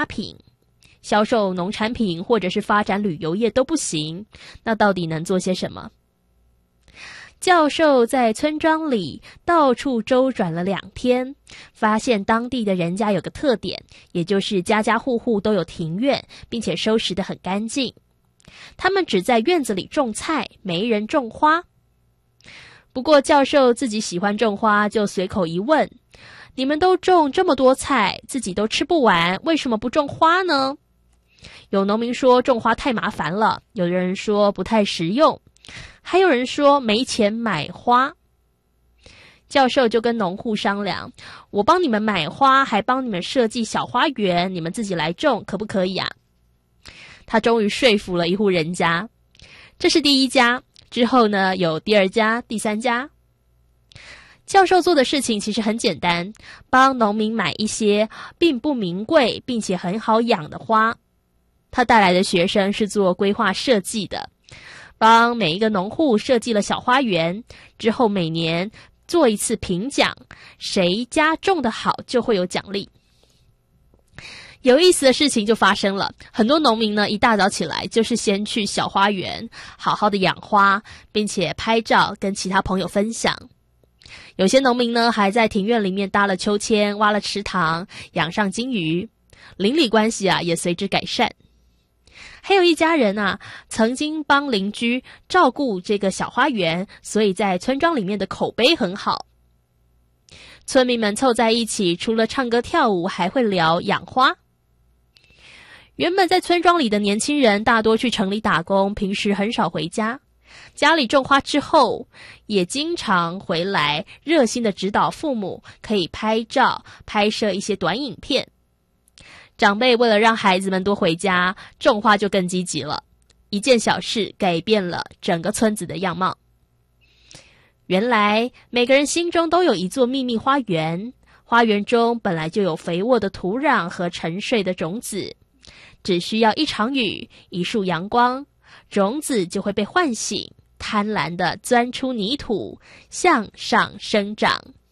家品，销售农产品或者是发展旅游业都不行，那到底能做些什么？教授在村庄里到处周转了2天，发现当地的人家有个特点，也就是家家户户都有庭院，并且收拾得很干净。他们只在院子里种菜，没人种花。不过教授自己喜欢种花，就随口一问，你们都种这么多菜，自己都吃不完，为什么不种花呢？有农民说种花太麻烦了，有人说不太实用，还有人说没钱买花。教授就跟农户商量，我帮你们买花，还帮你们设计小花园，你们自己来种，可不可以啊？他终于说服了一户人家，这是第1家，之后呢有第2家、第3家。教授做的事情其实很简单，帮农民买一些并不名贵并且很好养的花。他带来的学生是做规划设计的，帮每一个农户设计了小花园，之后每年做一次评奖，谁家种得好就会有奖励。有意思的事情就发生了，很多农民呢一大早起来就是先去小花园好好的养花，并且拍照跟其他朋友分享。有些农民呢还在庭院里面搭了秋千，挖了池塘，养上金鱼，邻里关系也随之改善。还有一家人曾经帮邻居照顾这个小花园，所以在村庄里面的口碑很好。村民们凑在一起，除了唱歌跳舞，还会聊养花。原本在村庄里的年轻人大多去城里打工，平时很少回家。家里种花之后，也经常回来热心的指导父母，可以拍照、拍摄一些短影片。长辈为了让孩子们多回家，种花就更积极了。一件小事改变了整个村子的样貌。原来每个人心中都有一座秘密花园，花园中本来就有肥沃的土壤和沉睡的种子，只需要一场雨，一束阳光，种子就会被唤醒，贪婪地钻出泥土，向上生长。